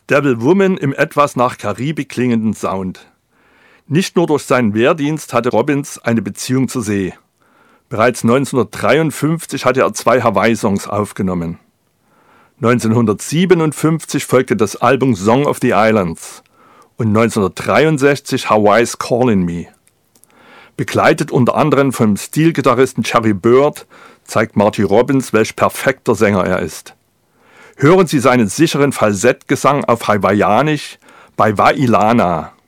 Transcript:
Devil Woman im etwas nach Karibik klingenden Sound. Nicht nur durch seinen Wehrdienst hatte Robbins eine Beziehung zur See. Bereits 1953 hatte er 2 Hawaii-Songs aufgenommen. 1957 folgte das Album Song of the Islands und 1963 Hawaii's Callin' Me. Begleitet unter anderem vom Stilgitarristen Jerry Byrd zeigt Marty Robbins, welch perfekter Sänger er ist. Hören Sie seinen sicheren Falsettgesang auf Hawaiianisch bei Wailana.